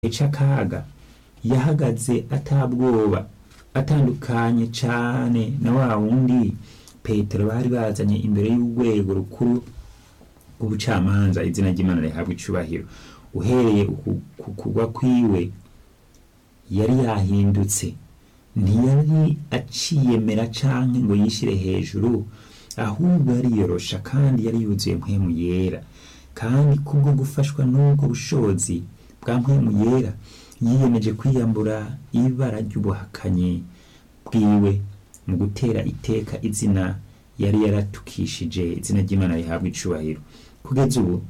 c'akaga yahagaze atabwoba, atandukanye cane na wa wundi Petero bari bazanye imbere y'urwego rukuru rw'ubucamanza. Izina ry'Imana rihabwa icubahiro. Uhereye kugwa kwiwe yari yahindutse, ntiyari aciyemera canke ngo yishire hejuru, ahubwo yariyorosha kandi yari yuzuye mpwemu yera. Kandi kubwo gufashwa n'ubwo bushobozi bwa mpwemu yera yiyemeje kwiyambura ibara ry'ubuhakanyi bwiwe mu gutera iteka izina yari yaratukishije. Izina ry'Imana rihabwa icubahiro. Kugeza ubu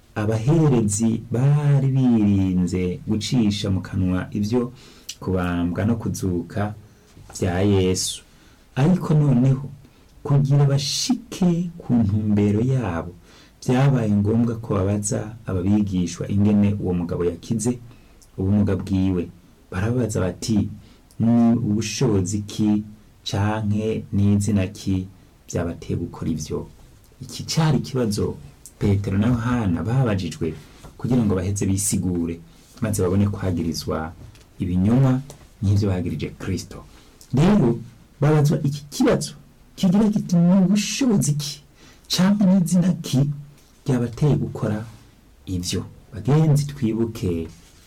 abaherezi bari birinze gucisha mu kanwa ivyo kubambwa no kuzuka vya Yesu, ariko noneho kugira bashike ku ntumbero yabo vyabaye ngombwa ko babaza ababigishwa ingene uwo mugabo yakize ubumuga bwiwe. Barabaza bati, ni ubushobozi ki canke n'izina ki vyabateye gukora ivyo? Iki cari ikibazo Petero na Yohana babajijwe kugira ngo baheze bisigure maze babone kwagirizwa ibinyoma n'ivyo bagirije Kristo. Rero babazwa iki kibazo kigira kiti, ni ubushobozi ki canke n'izina ki vyabateye gukora ivyo? Bagenzi, twibuke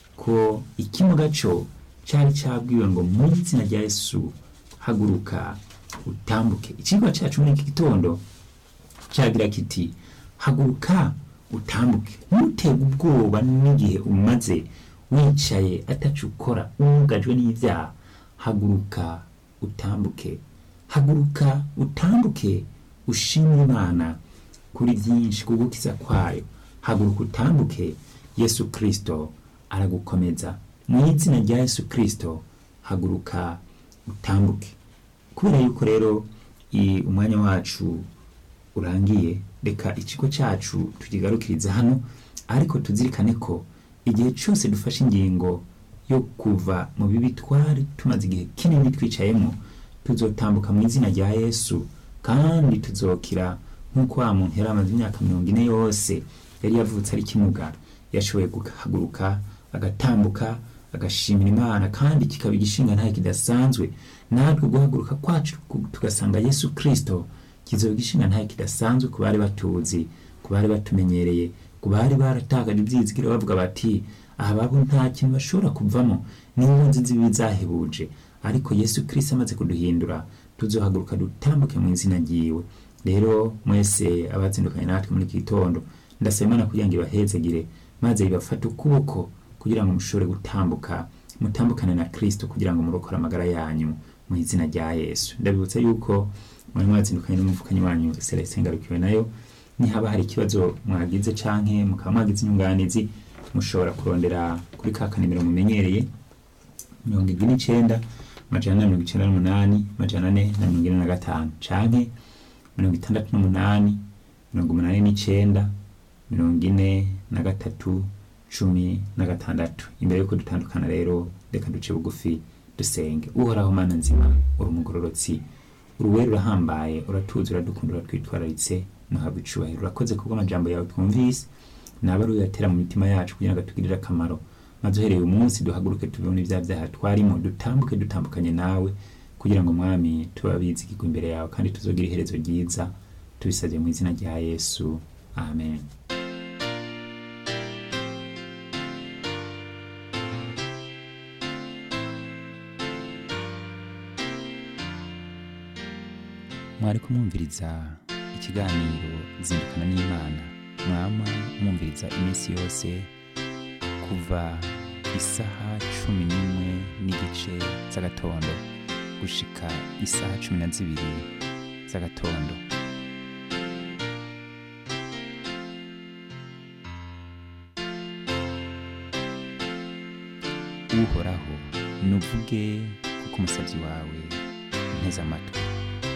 ko ikimuga co cari cabwiwe ngo mu izina rya Yesu haguruka utambuke. Icigwa cacu muri iki gitondo cagira kiti, haguruka utambuke. Ntutege ubwoba n'igihe umaze wicaye ataco ukora wugajwe n'ivyaha. Haguruka utambuke, haguruka utambuke ushimire Imana kuri vyinshi kugukiza kwayo. Haguruka utambuke, Yesu Kristo aragukomeza. Mu izina rya Yesu Kristo haguruka utambuke. Kubera yuko rero umwanya wacu urangiye, reka ikigo cacu tukigarukiriza hano, ariko tuzirikane ko igihe cyose dufashe ingingo yo kuva mu bibi twari tumaze igihe kinini twicayemo, tuzotambuka mu izina rya Yesu kandi tuzokira. Nk'uko wa muntu yari amaze imyaka 40 yose yari yavutse ari kimuga, yashoboye guhaguruka agatambuka agashimira Imana, kandi kikaba igishinga ntaye kidasanzwe. Natwe guhaguruka kwacu tugasanga Yesu Kristo kizoba igishinga ntaye kidasanzwe ku bari batuzi, ku bari batumenyereye, ku bari baratakaje ivyizigiro bavuga bati, aha babo nta kintu bashobora kuvamo, n'inkonzi z'ibibi zahebuje. Ariko Yesu Kristo amaze kuduhindura, tuzohaguruka dutambuke mu izina ryiwe. Rero mwese abazindukanye natwe muri iki gitondo, ndasaba Imana kugira ngo ibahezegire maze ibafate ukuboko kugira ngo mushobore gutambuka, mutambukane na Kristo kugira ngo murokore amagara yanyu mu izina rya Yesu. Ndabibutsa yuko muri mwazindukanye n'umuvukanyi wanyu Celestin Ngarukiwe nayo, ni haba hari ikibazo mwagize canke mukaba mwagize inyunganizi, mushobora kurondera kuri ka kanimero mumenyereye 29 majana 98 majana 445 canke 68 89 43 16. Imbere yuko dutandukana rero, reka duce bugufi dusenge. Uhoraho Mana nzima, uri umugororotsi, uruwera urahambaye, uratuzi, uradukunda, uratwitwararitse, muhabwe icubahiro. Urakoze kubwo amajambo yawe twumvise, naba ruyatera mu mitima yacu kugira ngo atugirire akamaro, maze uhereye umunsi duhaguruke tubone ibya byaha twarimo, dutambuke dutambukanye nawe, kugira ngo Mwami tubabizi kigwa imbere yawe kandi tuzogira iherezo ryiza, tubisabye mu izina rya Yesu, amen. Mwari kumwumviriza ikiganiro Zindukana n'Imana. Mwama mwumviriza iminsi yose kuva isaha 11:15 z'agatondo gushika isaha 12 z'agatondo. Uhoraho nuvuge kuko umusavyi wawe nteze amatwi.